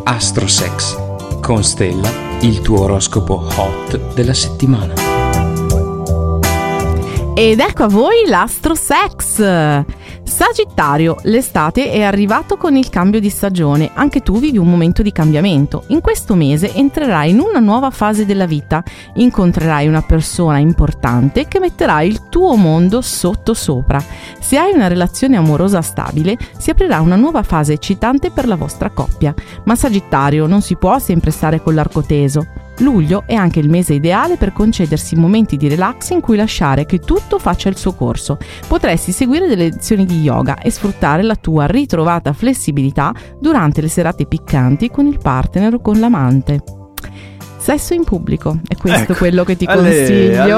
Astrosex con Stella, il tuo oroscopo hot della settimana. Ed ecco a voi l'Astrosex. Sagittario, l'estate è arrivato con il cambio di stagione, anche tu vivi un momento di cambiamento. In questo mese entrerai in una nuova fase della vita, incontrerai una persona importante che metterà il tuo mondo sottosopra. Se hai una relazione amorosa stabile, si aprirà una nuova fase eccitante per la vostra coppia. Ma Sagittario, non si può sempre stare con l'arco teso. Luglio è anche il mese ideale per concedersi momenti di relax in cui lasciare che tutto faccia il suo corso. Potresti seguire delle lezioni di yoga e sfruttare la tua ritrovata flessibilità durante le serate piccanti con il partner o con l'amante. Sesso in pubblico, è questo quello che ti consiglio.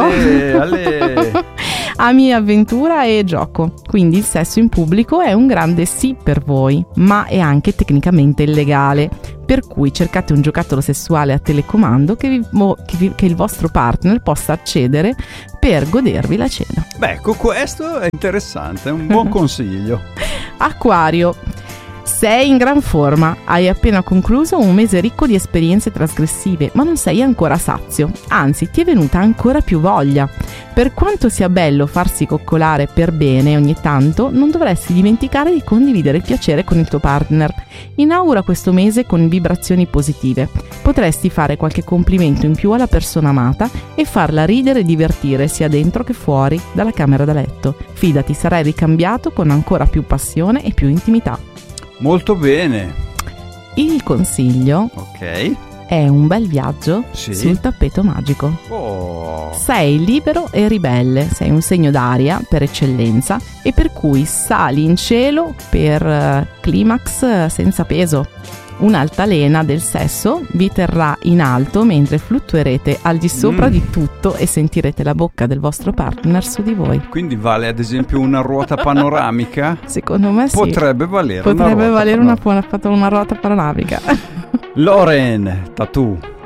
Ami, avventura e gioco. Quindi il sesso in pubblico è un grande sì per voi, ma è anche tecnicamente illegale. Per cui cercate un giocattolo sessuale a telecomando che il vostro partner possa accedere per godervi la cena. Beh, ecco, questo è interessante, è un buon consiglio. Acquario. Sei in gran forma, hai appena concluso un mese ricco di esperienze trasgressive, ma non sei ancora sazio, anzi ti è venuta ancora più voglia. Per quanto sia bello farsi coccolare per bene ogni tanto, non dovresti dimenticare di condividere il piacere con il tuo partner. Inaugura questo mese con vibrazioni positive. Potresti fare qualche complimento in più alla persona amata e farla ridere e divertire sia dentro che fuori dalla camera da letto. Fidati, sarai ricambiato con ancora più passione e più intimità. Molto bene. Il consiglio è un bel viaggio sul tappeto magico. Sei libero e ribelle, sei un segno d'aria per eccellenza e per cui sali in cielo per climax senza peso. Un'altalena del sesso vi terrà in alto mentre fluttuerete al di sopra di tutto e sentirete la bocca del vostro partner su di voi. Quindi vale ad esempio una ruota panoramica? Secondo me sì. Potrebbe valere una ruota panoramica. Loren, Tattoo.